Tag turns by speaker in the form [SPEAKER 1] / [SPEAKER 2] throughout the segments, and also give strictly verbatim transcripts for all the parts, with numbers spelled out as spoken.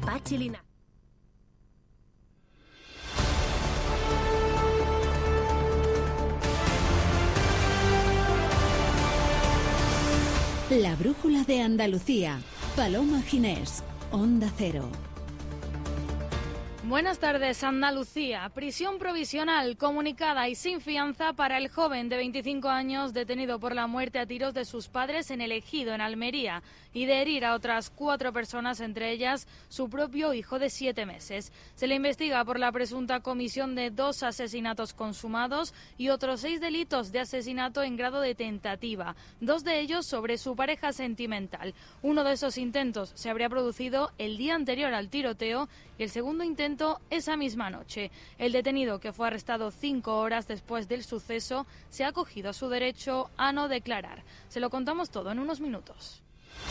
[SPEAKER 1] Pachi Linares.
[SPEAKER 2] La brújula de Andalucía. Paloma Ginés, Onda Cero.
[SPEAKER 3] Buenas tardes, Andalucía. Prisión provisional, comunicada y sin fianza para el joven de veinticinco años detenido por la muerte a tiros de sus padres en El Ejido, en Almería, y de herir a otras cuatro personas, entre ellas su propio hijo de siete meses. Se le investiga por la presunta comisión de dos asesinatos consumados y otros seis delitos de asesinato en grado de tentativa, dos de ellos sobre su pareja sentimental. Uno de esos intentos se habría producido el día anterior al tiroteo y el segundo intento esa misma noche. El detenido, que fue arrestado cinco horas después del suceso, se ha acogido a su derecho a no declarar. Se lo contamos todo en unos minutos.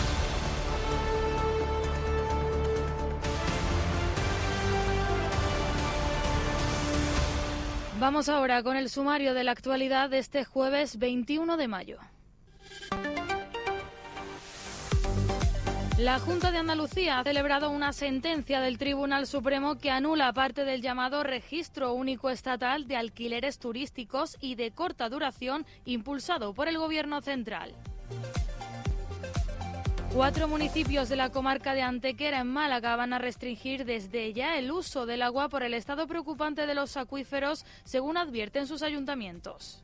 [SPEAKER 3] Vamos ahora con el sumario de la actualidad de este jueves veintiuno de mayo. La Junta de Andalucía ha celebrado una sentencia del Tribunal Supremo que anula parte del llamado Registro Único Estatal de Alquileres Turísticos y de Corta Duración impulsado por el Gobierno central. Cuatro municipios de la comarca de Antequera, en Málaga, van a restringir desde ya el uso del agua por el estado preocupante de los acuíferos, según advierten sus ayuntamientos.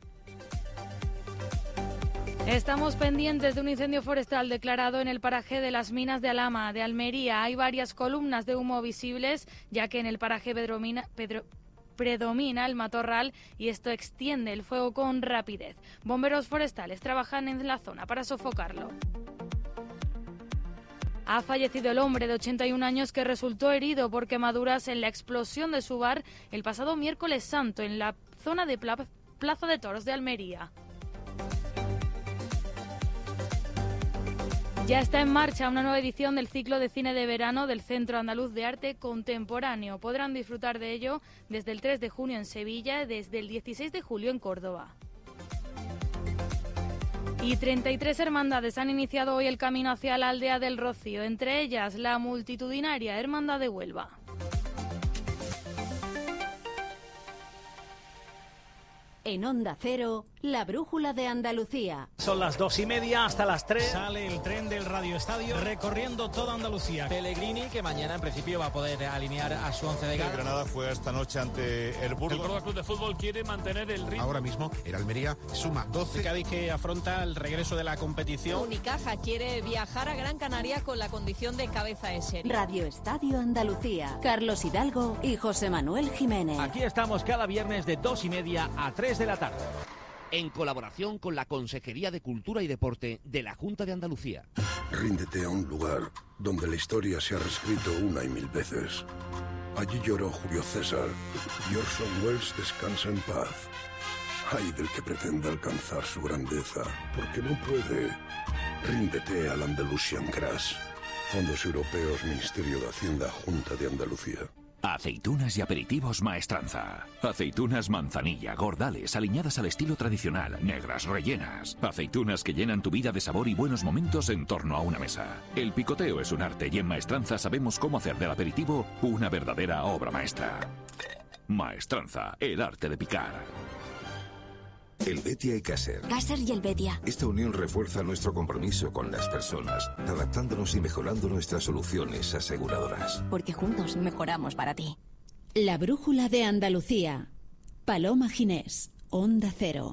[SPEAKER 3] Estamos pendientes de un incendio forestal declarado en el paraje de las Minas de Alhama, de Almería. Hay varias columnas de humo visibles, ya que en el paraje predomina, pedro, predomina el matorral y esto extiende el fuego con rapidez. Bomberos forestales trabajan en la zona para sofocarlo. Ha fallecido el hombre de ochenta y un años que resultó herido por quemaduras en la explosión de su bar el pasado miércoles santo en la zona de Plaza de Toros de Almería. Ya está en marcha una nueva edición del ciclo de cine de verano del Centro Andaluz de Arte Contemporáneo. Podrán disfrutar de ello desde el tres de junio en Sevilla y desde el dieciséis de julio en Córdoba. Y treinta y tres hermandades han iniciado hoy el camino hacia la aldea del Rocío, entre ellas la multitudinaria Hermandad de Huelva.
[SPEAKER 2] En Onda Cero, la brújula de Andalucía.
[SPEAKER 4] Son las dos y media hasta las tres. Sale el tren del Radio Estadio recorriendo toda Andalucía.
[SPEAKER 5] Pellegrini, que mañana en principio va a poder alinear a su once de gala.
[SPEAKER 6] El Granada juega esta noche ante el Burgos.
[SPEAKER 7] El Córdoba Club de Fútbol quiere mantener el ritmo.
[SPEAKER 8] Ahora mismo el Almería suma doce.
[SPEAKER 4] El Cádiz, que afronta el regreso de la competición.
[SPEAKER 9] Unicaja quiere viajar a Gran Canaria con la condición de cabeza de serie.
[SPEAKER 2] Radio Estadio Andalucía. Carlos Hidalgo y José Manuel Jiménez.
[SPEAKER 10] Aquí estamos cada viernes de dos y media a tres de la tarde.
[SPEAKER 11] En colaboración con la Consejería de Cultura y Deporte de la Junta de Andalucía.
[SPEAKER 12] Ríndete a un lugar donde la historia se ha reescrito una y mil veces. Allí lloró Julio César y Orson Welles descansa en paz. Ay del que pretenda alcanzar su grandeza, porque no puede. Ríndete al Andalusian Crash. Fondos Europeos, Ministerio de Hacienda, Junta de Andalucía.
[SPEAKER 13] Aceitunas y aperitivos Maestranza. Aceitunas manzanilla, gordales, aliñadas al estilo tradicional, negras, rellenas. Aceitunas que llenan tu vida de sabor y buenos momentos en torno a una mesa. El picoteo es un arte y en Maestranza sabemos cómo hacer del aperitivo una verdadera obra maestra. Maestranza, el arte de picar.
[SPEAKER 14] Helvetia y Caser.
[SPEAKER 15] Caser y Helvetia.
[SPEAKER 14] Esta unión refuerza nuestro compromiso con las personas, adaptándonos y mejorando nuestras soluciones aseguradoras.
[SPEAKER 15] Porque juntos mejoramos para ti.
[SPEAKER 2] La brújula de Andalucía. Paloma Ginés, Onda Cero.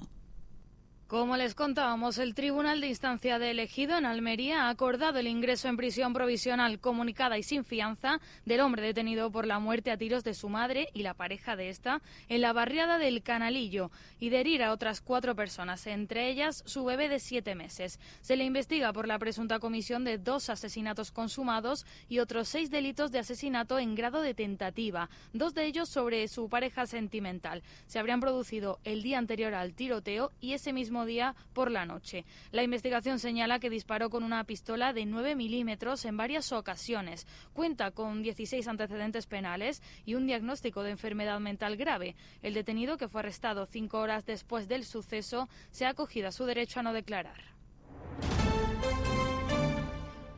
[SPEAKER 3] Como les contábamos, el Tribunal de Instancia de El Ejido, en Almería, ha acordado el ingreso en prisión provisional comunicada y sin fianza del hombre detenido por la muerte a tiros de su madre y la pareja de esta en la barriada del Canalillo y de herir a otras cuatro personas, entre ellas su bebé de siete meses. Se le investiga por la presunta comisión de dos asesinatos consumados y otros seis delitos de asesinato en grado de tentativa, dos de ellos sobre su pareja sentimental. Se habrían producido el día anterior al tiroteo y ese mismo día por la noche. La investigación señala que disparó con una pistola de nueve milímetros en varias ocasiones. Cuenta con dieciséis antecedentes penales y un diagnóstico de enfermedad mental grave. El detenido, que fue arrestado cinco horas después del suceso, se ha acogido a su derecho a no declarar.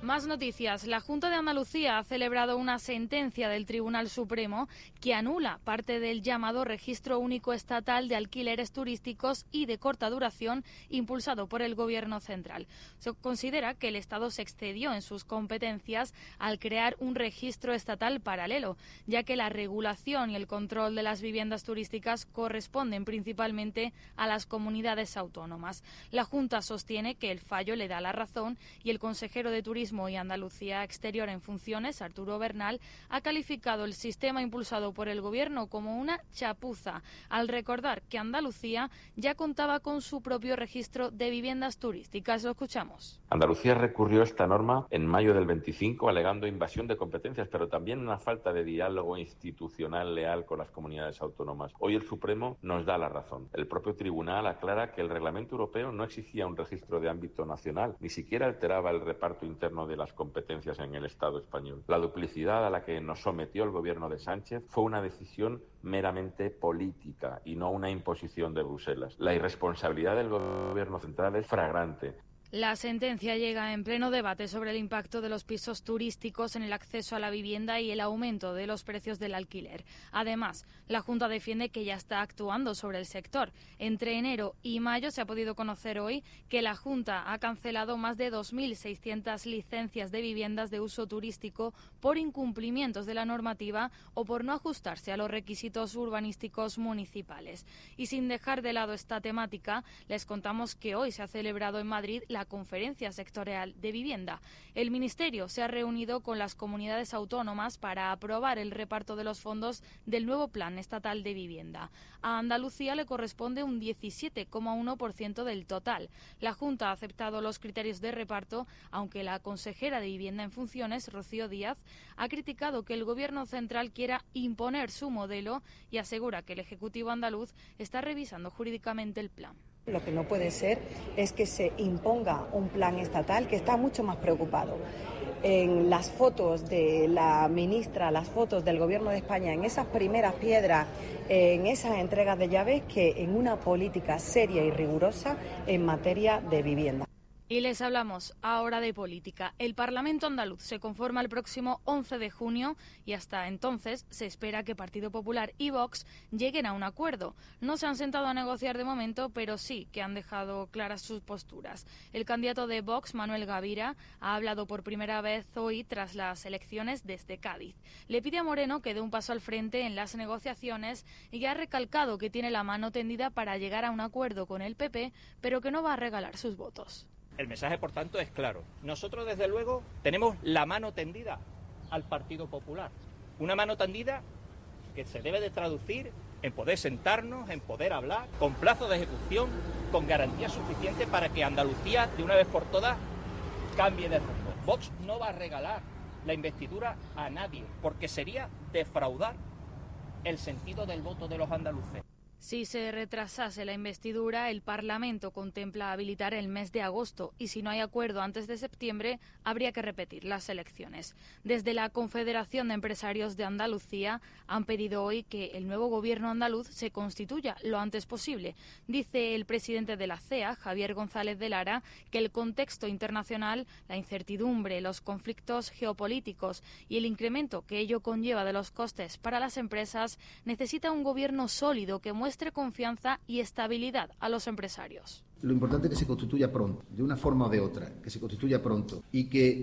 [SPEAKER 3] Más noticias. La Junta de Andalucía ha celebrado una sentencia del Tribunal Supremo que anula parte del llamado Registro Único Estatal de Alquileres Turísticos y de corta duración impulsado por el Gobierno central. Se considera que el Estado se excedió en sus competencias al crear un registro estatal paralelo, ya que la regulación y el control de las viviendas turísticas corresponden principalmente a las comunidades autónomas. La Junta sostiene que el fallo le da la razón y el consejero de Turismo y Andalucía Exterior en funciones, Arturo Bernal, ha calificado el sistema impulsado por el Gobierno como una chapuza, al recordar que Andalucía ya contaba con su propio registro de viviendas turísticas. Lo escuchamos.
[SPEAKER 1] Andalucía recurrió a esta norma en mayo del veinticinco alegando invasión de competencias, pero también una falta de diálogo institucional leal con las comunidades autónomas. Hoy el Supremo nos da la razón. El propio tribunal aclara que el reglamento europeo no exigía un registro de ámbito nacional, ni siquiera alteraba el reparto interno de las competencias en el Estado español. La duplicidad a la que nos sometió el gobierno de Sánchez fue una decisión meramente política y no una imposición de Bruselas. La irresponsabilidad del gobierno central es flagrante.
[SPEAKER 3] La sentencia llega en pleno debate sobre el impacto de los pisos turísticos en el acceso a la vivienda y el aumento de los precios del alquiler. Además, la Junta defiende que ya está actuando sobre el sector. Entre enero y mayo se ha podido conocer hoy que la Junta ha cancelado más de dos mil seiscientas licencias de viviendas de uso turístico por incumplimientos de la normativa o por no ajustarse a los requisitos urbanísticos municipales. Y sin dejar de lado esta temática, les contamos que hoy se ha celebrado en Madrid la Conferencia Sectorial de Vivienda. El Ministerio se ha reunido con las comunidades autónomas para aprobar el reparto de los fondos del nuevo Plan Estatal de Vivienda. A Andalucía le corresponde un diecisiete coma uno por ciento del total. La Junta ha aceptado los criterios de reparto, aunque la consejera de Vivienda en funciones, Rocío Díaz, ha criticado que el Gobierno central quiera imponer su modelo y asegura que el Ejecutivo andaluz está revisando jurídicamente el plan.
[SPEAKER 16] Lo que no puede ser es que se imponga un plan estatal que está mucho más preocupado en las fotos de la ministra, las fotos del Gobierno de España, en esas primeras piedras, en esas entregas de llaves, que en una política seria y rigurosa en materia de vivienda.
[SPEAKER 3] Y les hablamos ahora de política. El Parlamento andaluz se conforma el próximo once de junio y hasta entonces se espera que Partido Popular y Vox lleguen a un acuerdo. No se han sentado a negociar de momento, pero sí que han dejado claras sus posturas. El candidato de Vox, Manuel Gavira, ha hablado por primera vez hoy tras las elecciones desde Cádiz. Le pide a Moreno que dé un paso al frente en las negociaciones y ha recalcado que tiene la mano tendida para llegar a un acuerdo con el P P, pero que no va a regalar sus votos.
[SPEAKER 17] El mensaje, por tanto, es claro. Nosotros, desde luego, tenemos la mano tendida al Partido Popular. Una mano tendida que se debe de traducir en poder sentarnos, en poder hablar, con plazo de ejecución, con garantía suficiente para que Andalucía, de una vez por todas, cambie de rumbo. Vox no va a regalar la investidura a nadie, porque sería defraudar el sentido del voto de los andaluces.
[SPEAKER 3] Si se retrasase la investidura, el Parlamento contempla habilitar el mes de agosto y si no hay acuerdo antes de septiembre, habría que repetir las elecciones. Desde la Confederación de Empresarios de Andalucía han pedido hoy que el nuevo gobierno andaluz se constituya lo antes posible. Dice el presidente de la C E A, Javier González de Lara, que el contexto internacional, la incertidumbre, los conflictos geopolíticos y el incremento que ello conlleva de los costes para las empresas necesita un gobierno sólido que muestre confianza y estabilidad a los empresarios.
[SPEAKER 18] Lo importante es que se constituya pronto, de una forma o de otra, que se constituya pronto y que